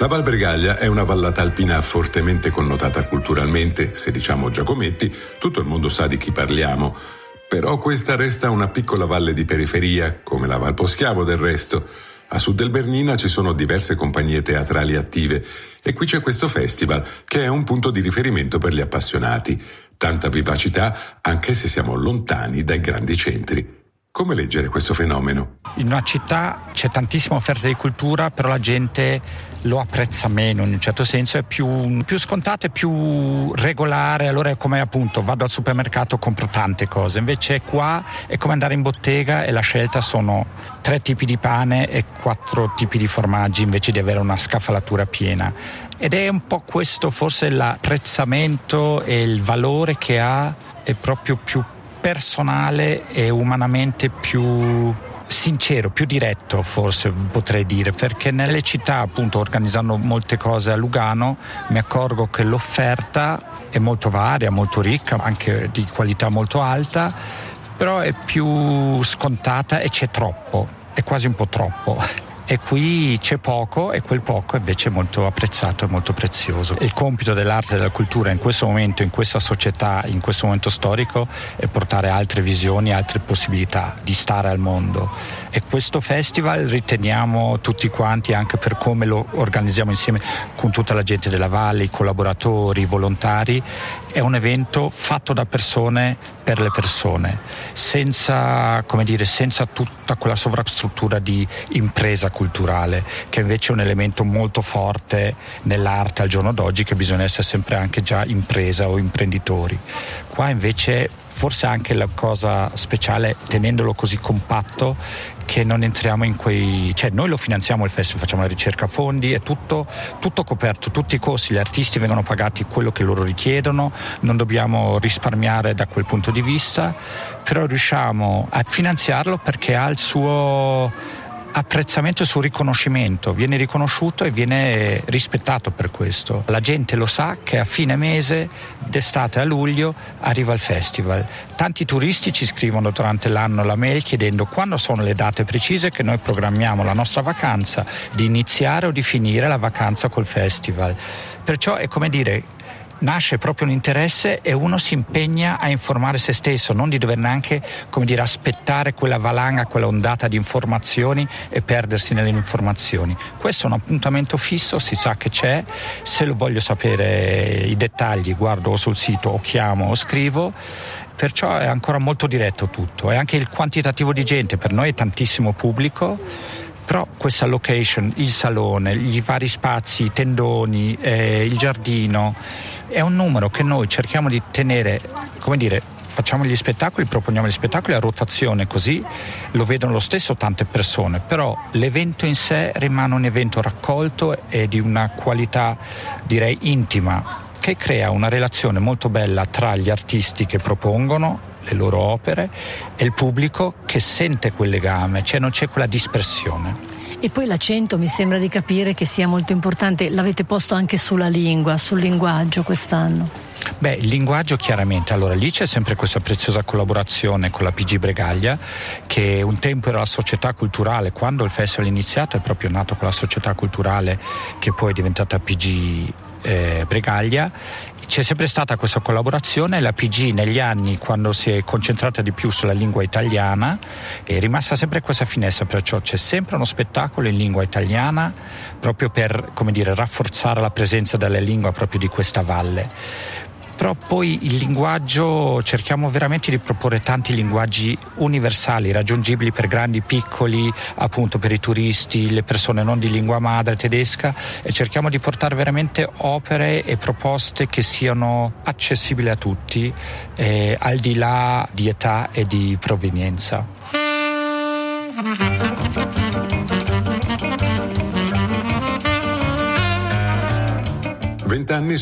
La Val Bregaglia è una vallata alpina fortemente connotata culturalmente. Se diciamo Giacometti, tutto il mondo sa di chi parliamo. Però questa resta una piccola valle di periferia, come la Val Poschiavo del resto. A sud del Bernina ci sono diverse compagnie teatrali attive e qui c'è questo festival che è un punto di riferimento per gli appassionati. Tanta vivacità anche se siamo lontani dai grandi centri. Come leggere questo fenomeno? In una città c'è tantissima offerta di cultura, però la gente lo apprezza meno, in un certo senso è più scontato, è più regolare, allora è come appunto vado al supermercato, compro tante cose, invece qua è come andare in bottega e la scelta sono 3 tipi di pane e 4 tipi di formaggi invece di avere una scaffalatura piena. Ed è un po' questo forse l'apprezzamento e il valore che ha è proprio più personale e umanamente più sincero, più diretto forse potrei dire, perché nelle città appunto organizzando molte cose a Lugano mi accorgo che l'offerta è molto varia, molto ricca, anche di qualità molto alta, però è più scontata e c'è troppo, è quasi un po' troppo. E qui c'è poco e quel poco invece è molto apprezzato e molto prezioso. Il compito dell'arte e della cultura in questo momento, in questa società, in questo momento storico è portare altre visioni, altre possibilità di stare al mondo. E questo festival riteniamo tutti quanti, anche per come lo organizziamo insieme con tutta la gente della Valle, i collaboratori, i volontari, è un evento fatto da persone per le persone, senza tutta quella sovrastruttura di impresa culturale, che invece è un elemento molto forte nell'arte al giorno d'oggi, che bisogna essere sempre anche già impresa o imprenditori. Qua invece forse anche la cosa speciale, tenendolo così compatto, che non entriamo in noi lo finanziamo il festival, facciamo la ricerca fondi, è tutto coperto, tutti i costi, gli artisti vengono pagati quello che loro richiedono, non dobbiamo risparmiare da quel punto di vista, però riusciamo a finanziarlo perché ha il suo apprezzamento e il suo riconoscimento, viene riconosciuto e viene rispettato per questo. La gente lo sa che a fine mese, d'estate a luglio, arriva il festival. Tanti turisti ci scrivono durante l'anno la mail chiedendo quando sono le date precise che noi programmiamo la nostra vacanza, di iniziare o di finire la vacanza col festival. Perciò è come dire, nasce proprio un interesse e uno si impegna a informare se stesso, non di dover neanche, aspettare quella valanga, quella ondata di informazioni e perdersi nelle informazioni. Questo è un appuntamento fisso, si sa che c'è, se lo voglio sapere i dettagli guardo sul sito o chiamo o scrivo. Perciò è ancora molto diretto tutto, e anche il quantitativo di gente per noi è tantissimo pubblico. Però questa location, il salone, i vari spazi, i tendoni, il giardino, è un numero che noi cerchiamo di tenere, facciamo gli spettacoli, proponiamo gli spettacoli a rotazione, così lo vedono lo stesso tante persone, però l'evento in sé rimane un evento raccolto e di una qualità, direi, intima, che crea una relazione molto bella tra gli artisti che propongono le loro opere e il pubblico che sente quel legame, cioè non c'è quella dispersione. E poi l'accento mi sembra di capire che sia molto importante, l'avete posto anche sulla lingua, sul linguaggio quest'anno. Beh, il linguaggio chiaramente, allora lì c'è sempre questa preziosa collaborazione con la PG Bregaglia, che un tempo era la società culturale, quando il festival è iniziato è proprio nato con la società culturale che poi è diventata PG Bregaglia. C'è sempre stata questa collaborazione, la PG negli anni, quando si è concentrata di più sulla lingua italiana, è rimasta sempre questa finestra, perciò c'è sempre uno spettacolo in lingua italiana proprio per, rafforzare la presenza della lingua proprio di questa valle. Però poi il linguaggio, cerchiamo veramente di proporre tanti linguaggi universali, raggiungibili per grandi, piccoli, appunto per i turisti, le persone non di lingua madre tedesca, e cerchiamo di portare veramente opere e proposte che siano accessibili a tutti, al di là di età e di provenienza. 20 anni